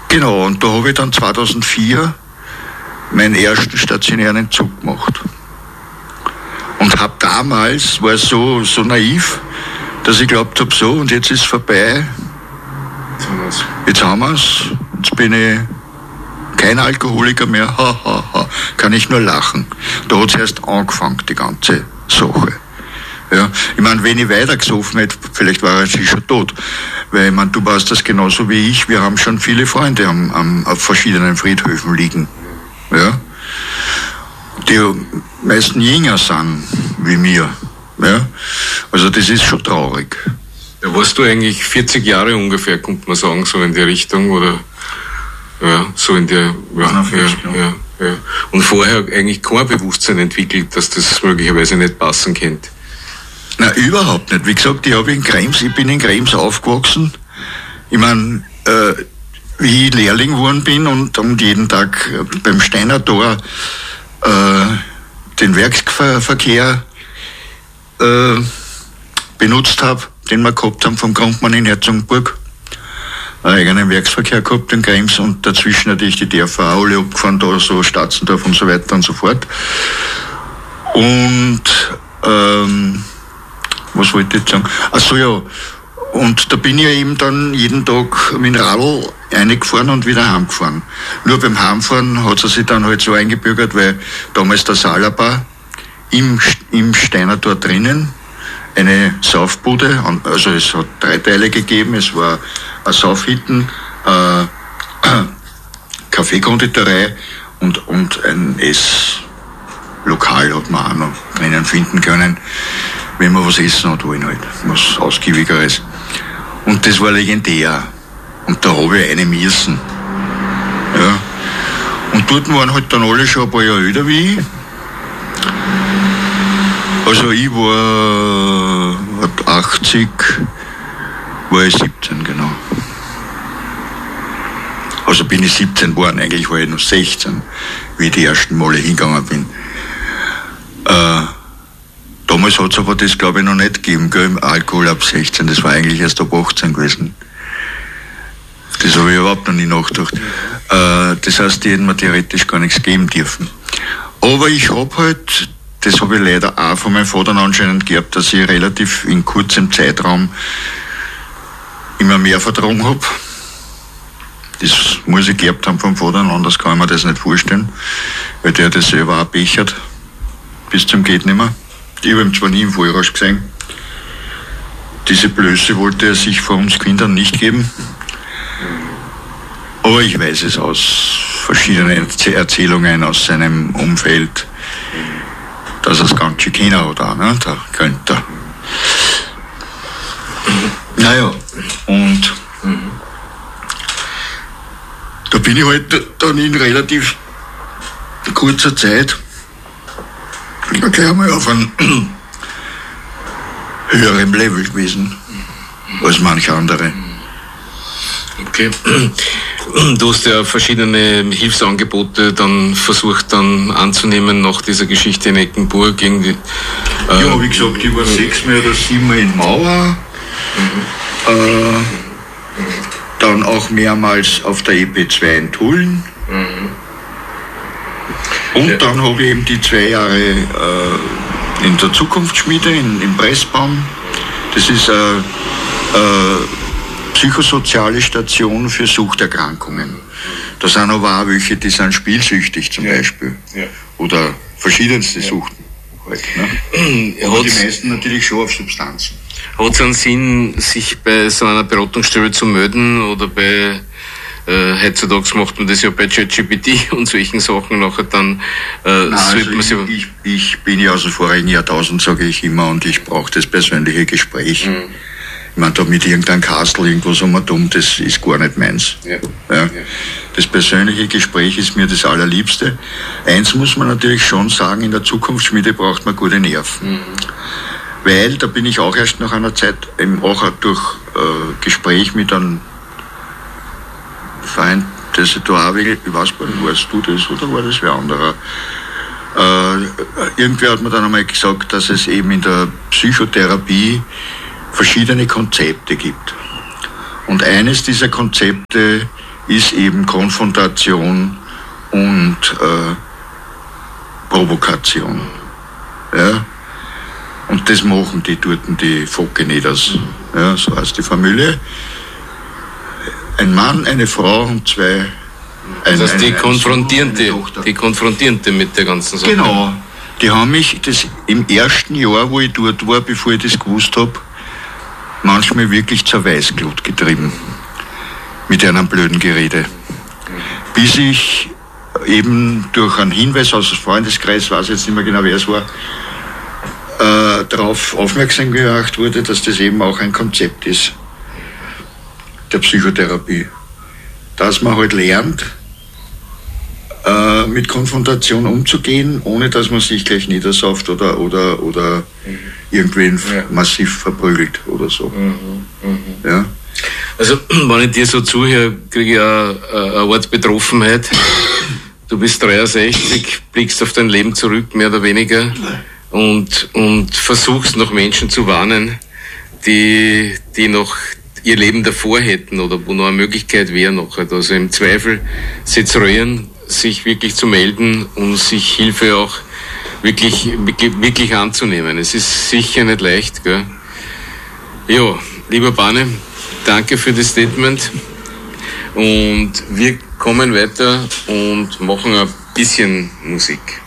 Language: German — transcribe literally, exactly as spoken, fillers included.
Genau, und da habe ich dann zweitausendvier meinen ersten stationären Entzug gemacht. Und habe damals, war so, so naiv, dass ich glaubt habe, so, und jetzt ist es vorbei. Jetzt haben wir's. Jetzt haben wir's. Jetzt bin ich kein Alkoholiker mehr. Ha, ha, ha. Kann ich nur lachen. Da hat es erst angefangen, die ganze Sache. Ja, ich meine, wenn ich weiter gesoffen hätte, vielleicht war er schon tot. Weil, ich meine, du weißt das genauso wie ich. Wir haben schon viele Freunde am, am, auf verschiedenen Friedhöfen liegen. Ja. Die meisten jünger sind wie mir. Ja. Also, das ist schon traurig. Ja, warst du eigentlich vierzig Jahre ungefähr, könnte man sagen, so in die Richtung, oder? Ja, so in der, ja, ja, ja, ja. Und vorher eigentlich kein Bewusstsein entwickelt, dass das möglicherweise nicht passen könnte. Na, überhaupt nicht. Wie gesagt, ich habe in Krems, ich bin in Krems aufgewachsen. Ich meine, äh, wie ich Lehrling geworden bin und, und jeden Tag beim Steiner Tor äh, den Werksverkehr äh, benutzt habe, den wir gehabt haben vom Grundmann in Herzogenburg. Einen eigenen Werksverkehr gehabt in Krems und dazwischen natürlich die D R V auch alle abgefahren, da so Statzendorf und so weiter und so fort. Und ähm, was wollte ich jetzt sagen? Ach so, ja. Und da bin ich ja eben dann jeden Tag mit dem Radl reingefahren und wieder heimgefahren. Nur beim Heimfahren hat es sich dann halt so eingebürgert, weil damals der Salabar im, im Steiner Tor drinnen eine Saufbude, also es hat drei Teile gegeben, es war eine Saufhitten, äh, Kaffeekonditorei und, und ein Esslokal hat man auch noch drinnen finden können, wenn man was essen hat wollen halt, was Ausgiebigeres. Und das war legendär. Und da habe ich eine müssen. Ja. Und dort waren halt dann alle schon ein paar Jahre älter wie ich. Also ich war achtzig, war ich siebzehn, genau. Also bin ich siebzehn geworden, eigentlich war ich noch sechzehn, wie ich die ersten Male hingegangen bin. Äh, damals hat es aber das, glaube ich, noch nicht gegeben, gell? Alkohol ab sechzehn, das war eigentlich erst ab achtzehn gewesen. Das habe ich überhaupt noch nie nachgedacht. Äh, das heißt, die hätten mir theoretisch gar nichts geben dürfen. Aber ich habe halt, das habe ich leider auch von meinem Vater anscheinend gehabt, dass ich relativ in kurzem Zeitraum immer mehr vertragen habe. Das muss ich gehabt haben vom Vater, anders kann ich mir das nicht vorstellen, weil der das selber auch bechert, bis zum geht nimmer. Ich habe ihn zwar nie im Vollrausch gesehen. Diese Blöße wollte er sich vor uns Kindern nicht geben. Aber ich weiß es aus verschiedenen Erzählungen aus seinem Umfeld, dass er es ganz schön kennen hat auch, ne? Der Günther. Naja, und da bin ich halt dann in relativ kurzer Zeit gleich einmal auf einem höheren Level gewesen als manche andere. Okay. Du hast ja verschiedene Hilfsangebote dann versucht dann anzunehmen nach dieser Geschichte in Eckenburg. Gegen die, äh ja, wie gesagt, ich war sechsmal oder siebenmal in Mauer. Mhm. Äh, dann auch mehrmals auf der E P zwei in Tulln. Mhm. Und ja. Dann habe ich eben die zwei Jahre äh, in der Zukunftsschmiede in, in Pressbaum. Das ist eine äh, äh, psychosoziale Station für Suchterkrankungen. Da sind aber auch welche, die sind spielsüchtig zum ja. Beispiel. Ja. Oder verschiedenste ja. Suchten. Halt, ne? Aber die meisten natürlich schon auf Substanzen. Hat es einen Sinn, sich bei so einer Beratungsstelle zu melden oder bei Äh, heutzutage macht man das ja bei ChatGPT und solchen Sachen nachher dann. Äh, Nein, also man ich, ich, ich bin ja aus dem vorigen Jahrtausend, sage ich immer, und ich brauche das persönliche Gespräch. Mhm. Ich meine, da mit irgendeinem Kastel irgendwas um und um, das ist gar nicht meins. Ja. Ja. Ja. Das persönliche Gespräch ist mir das Allerliebste. Eins muss man natürlich schon sagen, in der Zukunftsschmiede braucht man gute Nerven. Mhm. Weil, da bin ich auch erst nach einer Zeit, eben auch durch äh, Gespräch mit einem Feind, das ich da auch will, ich weiß gar nicht, warst du das oder war das wer anderer? Äh, irgendwer hat mir dann einmal gesagt, dass es eben in der Psychotherapie verschiedene Konzepte gibt. Und eines dieser Konzepte ist eben Konfrontation und äh, Provokation. Ja? Und das machen die dort, die Fokeneders. Ja, so heißt die Familie. Ein Mann, eine Frau und zwei. Das heißt, die konfrontieren die, die konfrontieren die mit der ganzen Sache. Genau. Die haben mich das im ersten Jahr, wo ich dort war, bevor ich das gewusst habe, manchmal wirklich zur Weißglut getrieben. Mit einem blöden Gerede. Bis ich eben durch einen Hinweis aus dem Freundeskreis, weiß jetzt nicht mehr genau, wer es war, äh, darauf aufmerksam gemacht wurde, dass das eben auch ein Konzept ist der Psychotherapie. Dass man halt lernt, äh, mit Konfrontation umzugehen, ohne dass man sich gleich niedersauft oder, oder, oder mhm. irgendwen ja. massiv verprügelt oder so. Mhm. Mhm. Ja. Also, wenn ich dir so zuhöre, kriege ich auch eine Art Betroffenheit. Du bist dreiundsechzig, blickst auf dein Leben zurück, mehr oder weniger, und, und versuchst noch Menschen zu warnen, die, die noch ihr Leben davor hätten oder wo noch eine Möglichkeit wäre noch. Also im Zweifel sich zu rühren, sich wirklich zu melden und sich Hilfe auch wirklich, wirklich, wirklich anzunehmen. Es ist sicher nicht leicht, gell? Ja, lieber Bane, danke für das Statement und wir kommen weiter und machen ein bisschen Musik.